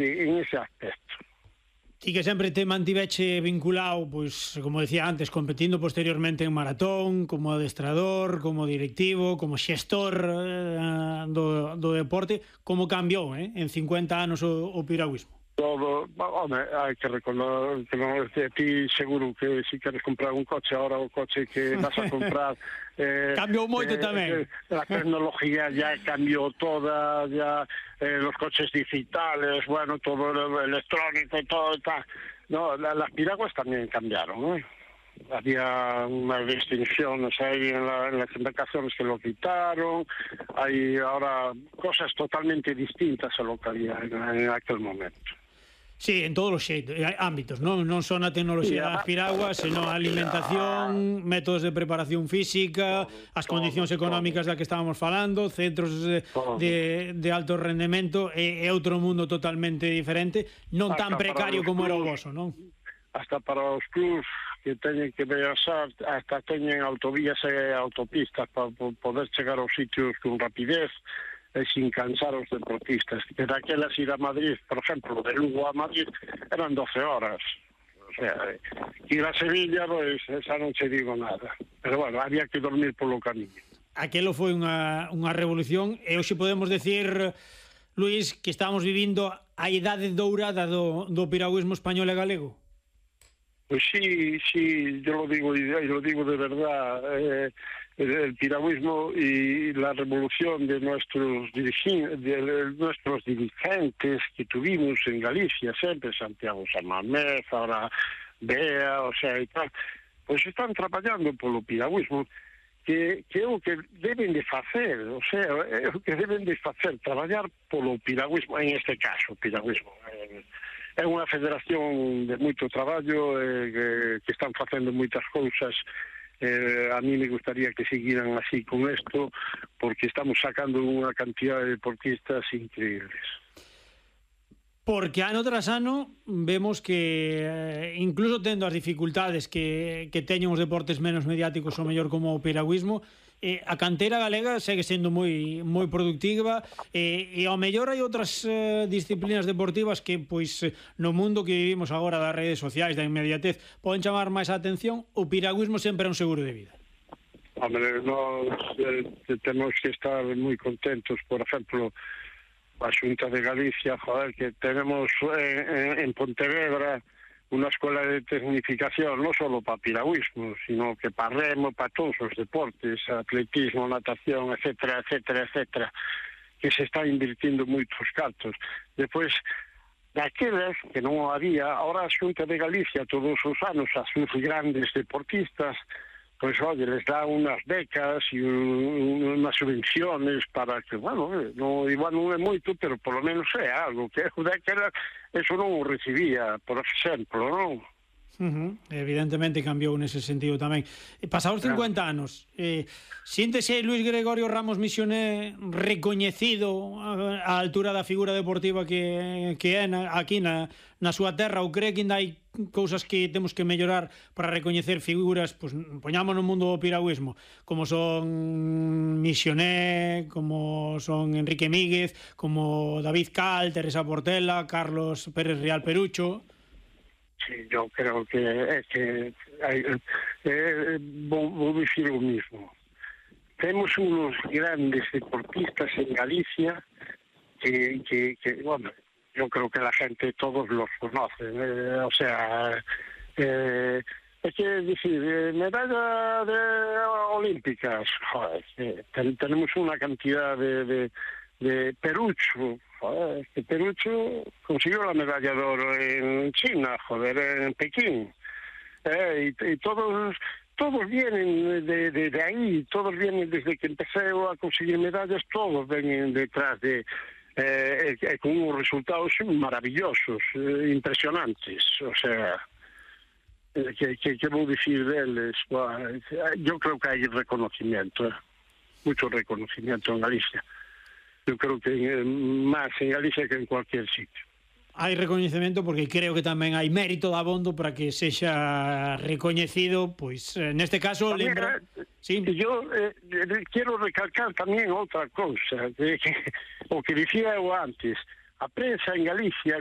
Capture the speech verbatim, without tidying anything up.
ese, en ese aspecto. Ti que sempre te mantiveche vinculado, pois, como decía antes, competindo posteriormente en maratón, como adestrador, como directivo, como xestor eh, do, do deporte, como cambiou eh, en cincuenta anos o, o piragüismo? Todo, home, hai que reconocer que non, que ti seguro que si queres comprar un coche, ahora o coche que vas a comprar eh, cambiou moito eh, tamén. Eh, la tecnología ya cambió toda, ya eh, los coches digitales, bueno, todo lo electrónico, todo está. No, la, las piraguas también cambiaron, ¿no? Había unas distinciones ahí en, la, en las embarcaciones que lo quitaron, hay ahora cosas totalmente distintas a lo que había en, en aquel momento. Sí, en todos os xeitos, ámbitos, non non só na tecnoloxía das piraguas, senón a alimentación, métodos de preparación física, as condicións económicas da que estábamos falando, centros de, de, de alto rendemento, e, e outro mundo totalmente diferente, non tan precario como era o voso, non? Hasta para os clubs que teñen que viaxar, hasta teñen autovías e autopistas para poder chegar aos sitios con rapidez e sin cansar os deportistas. Que daquelas ir a Madrid, por exemplo, de Lugo a Madrid, eran doce horas. O sea, ir a Sevilla, pois, xa non se digo nada. Pero, bueno, había que dormir polo camiño. Aquelo foi unha, unha revolución, e hoxe podemos decir, Luís, que estamos vivindo a idade dourada do, do piragüismo español e galego. Pues sí, sí, yo lo digo, y lo digo de verdad, eh, el, el piragüismo y la revolución de nuestros, dirigi- de nuestros dirigentes que tuvimos en Galicia, siempre Santiago San Mamés, ahora Bea, o sea, y tal, pues están trabajando por el piragüismo, que, que é o que deben de facer, o sea, é o que deben de facer, traballar polo piragüismo, en este caso, piragüismo, eh, é unha federación de moito traballo, eh, que, que están facendo moitas cousas. Eh, a mí me gustaría que seguiran así con esto, porque estamos sacando unha cantidad de deportistas increíbles. Porque ano tras ano vemos que eh, incluso tendo as dificultades que, que teñen os deportes menos mediáticos ou mellor como o piragüismo, eh, a cantera galega segue sendo moi moi productiva, eh, e ao mellor hai outras eh, disciplinas deportivas que pois no mundo que vivimos agora das redes sociais, da inmediatez, poden chamar máis a atención. O piragüismo sempre é un seguro de vida. Hombre, nos eh, temos que estar moi contentos, por exemplo, a Xunta de Galicia, joder, que tenemos en, en, en Pontevedra unha escola de tecnificación, non só para piragüismo, sino que para remo, para todos os deportes, atletismo, natación, etcétera, etcétera, etcétera, que se está invirtindo moitos cartos. Depois, daquelas que non había, ahora a Xunta de Galicia todos os anos a sus grandes deportistas, pois, oye, les dá unhas becas e un, unhas subvenciones para que, bueno, no, igual non é moito, pero polo menos é algo, que daquela eso non o recibía, por exemplo, non? Uh-huh. Evidentemente cambiou nese sentido tamén. Pasados cincuenta anos, eh, síntese Luis Gregorio Ramos Misioné recoñecido á altura da figura deportiva que, que é na, aquí na, na súa terra, ou cree que ainda hai cousas que temos que mellorar para recoñecer figuras, pues, poñamos no mundo do piragüismo, como son Misioné, como son Enrique Míguez, como David Cal, Teresa Portela, Carlos Pérez Real Perucho? Sí, yo creo que é que hay, eh, vou, vou dicir o mismo. Temos unos grandes deportistas en Galicia que, que, que bueno, yo creo que la gente todos los conoce, eh, o sea, eh, es que decir, eh, medalla de olímpicas, joder, eh, ten, tenemos una cantidad de, de, de Perucho. Joder, que Perucho consiguió la medalla de oro en China, joder, en Pekín. Eh, y, y todos todos vienen de, de, de ahí, todos vienen desde que empecé a conseguir medallas, todos vienen detrás de... Eh, eh, con unos resultados maravillosos, eh, impresionantes. O sea, eh, que, que, que voy a decir de él? Bueno, yo creo que hay reconocimiento, eh, mucho reconocimiento en Galicia. Yo creo que eh, máis en Galicia que en cualquier sitio. Hai recoñecemento porque creo que tamén hai mérito da abondo para que sexa recoñecido, pois neste caso tamén, lembra... Eh, sí. Yo eh, quero recalcar tamén outra cousa, que, que, o que dicía eu antes, a prensa en Galicia